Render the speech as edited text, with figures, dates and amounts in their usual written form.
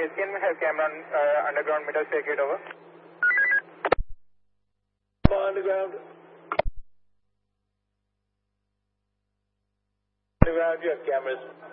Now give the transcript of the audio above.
ACN में है camera underground meter से get over. Underground. Underground, you have cameras.